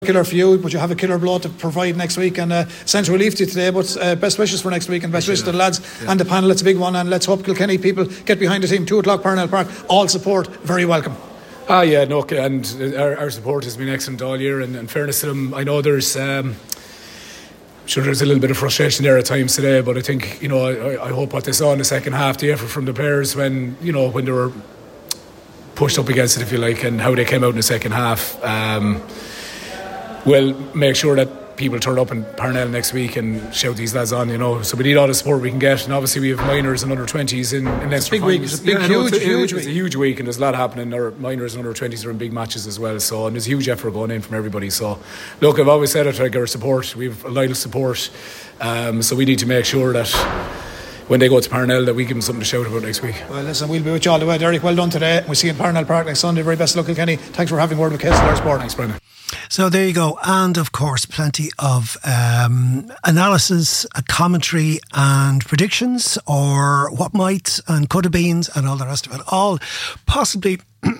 killer for you, but you have a killer blow to provide next week, and sent relief to you today, but best wishes for next week and best wishes to the lads and the panel. It's a big one, and let's hope Kilkenny people get behind the team. 2 o'clock Parnell Park, all support very welcome. And our support has been excellent all year, and in fairness to them, I know there's sure there's a little bit of frustration there at times today, but I think I hope what they saw in the second half, the effort from the players when they were pushed up against it, if you like, and how they came out in the second half, will make sure that people turn up in Parnell next week and shout these lads on, So we need all the support we can get, and obviously we have minors and under 20s in Leinster. Big week. It's a huge week. It's a huge week, and there's a lot happening. Our minors and under 20s are in big matches as well. So, and there's a huge effort going in from everybody. So, look, I've always said it, like, our support. We have a loyal support. So we need to make sure that when they go to Parnell, that we give them something to shout about next week. Well, listen, we'll be with you all the way. Derek, well done today. We'll see you in Parnell Park next Sunday. Very best of luck, Kilkenny. Thanks for having word with KCLR Sport. Thanks, Brendan. So there you go. And of course, plenty of analysis, commentary and predictions, or what might and could have been and all the rest of it. All possibly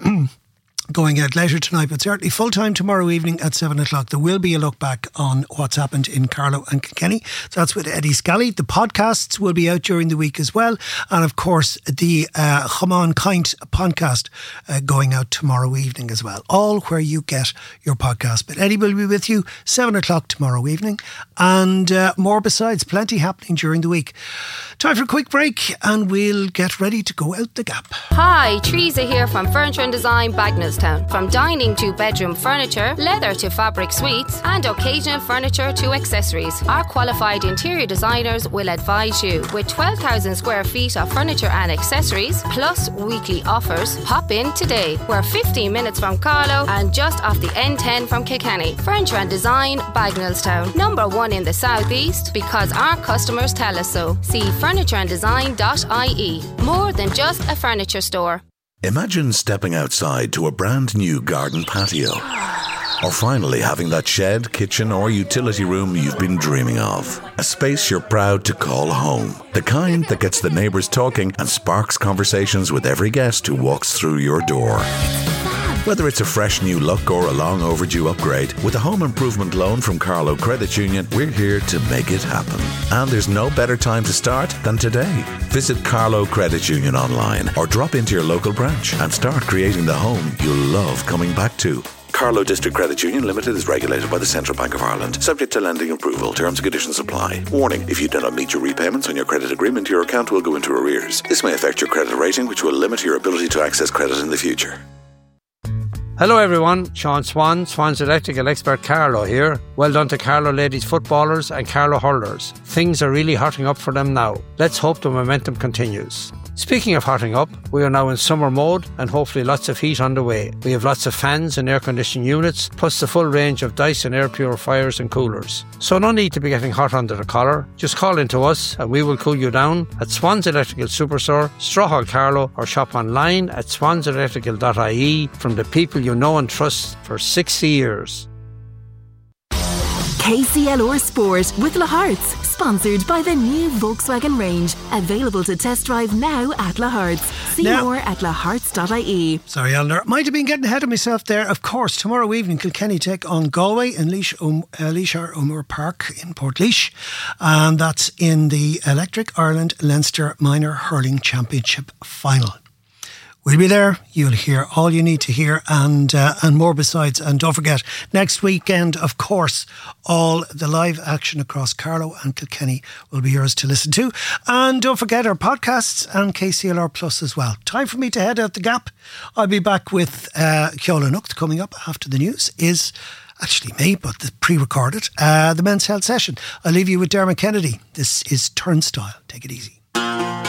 going out later tonight, but certainly full time tomorrow evening at 7 o'clock. There will be a look back on what's happened in Carlow and Kilkenny. So that's with Eddie Scally. The podcasts will be out during the week as well. And of course, the Chumán Kaint podcast going out tomorrow evening as well. All where you get your podcast. But Eddie will be with you 7 o'clock tomorrow evening. And more besides, plenty happening during the week. Time for a quick break and we'll get ready to go out the gap. Hi, Teresa here from Furniture and Design, Bagnallstown. From dining to bedroom furniture, leather to fabric suites, and occasional furniture to accessories, our qualified interior designers will advise you. With 12,000 square feet of furniture and accessories, plus weekly offers, pop in today. We're 15 minutes from Carlow and just off the N10 from Kilkenny. Furniture and Design, Bagnallstown. Number 1 in the southeast because our customers tell us so. See furnitureanddesign.ie. More than just a furniture store. Imagine stepping outside to a brand new garden patio. Or finally having that shed, kitchen or utility room you've been dreaming of. A space you're proud to call home. The kind that gets the neighbours talking and sparks conversations with every guest who walks through your door. Whether it's a fresh new look or a long overdue upgrade, with a home improvement loan from Carlow Credit Union, we're here to make it happen. And there's no better time to start than today. Visit Carlow Credit Union online or drop into your local branch and start creating the home you'll love coming back to. Carlow District Credit Union Limited is regulated by the Central Bank of Ireland, subject to lending approval. Terms and conditions apply. Warning, if you do not meet your repayments on your credit agreement, your account will go into arrears. This may affect your credit rating, which will limit your ability to access credit in the future. Hello everyone, Sean Swan, Swan's Electrical Expert Carlow here. Well done to Carlow ladies footballers and Carlow hurlers. Things are really hotting up for them now. Let's hope the momentum continues. Speaking of hotting up, we are now in summer mode and hopefully lots of heat on the way. We have lots of fans and air conditioning units, plus the full range of Dyson air purifiers and coolers. So no need to be getting hot under the collar. Just call in to us and we will cool you down at Swan's Electrical Superstore, Strawhall Carlow, or shop online at swanselectrical.ie from the people you know and trust for 60 years. KCLR Sport with La Hearts, sponsored by the new Volkswagen range, available to test drive now at La Hearts. See more at lahearts.ie. Sorry, Eleanor, might have been getting ahead of myself there. Of course, tomorrow evening Kilkenny take on Galway in Laois O'Moore Park in Portlaoise, and that's in the Electric Ireland Leinster Minor Hurling Championship final. We'll be there. You'll hear all you need to hear and more besides. And don't forget, next weekend, of course, all the live action across Carlow and Kilkenny will be yours to listen to. And don't forget our podcasts and KCLR Plus as well. Time for me to head out the gap. I'll be back with Ceola Nucht coming up after the news is actually me, but the pre-recorded, the Men's Health Session. I'll leave you with Dermot Kennedy. This is Turnstile. Take it easy.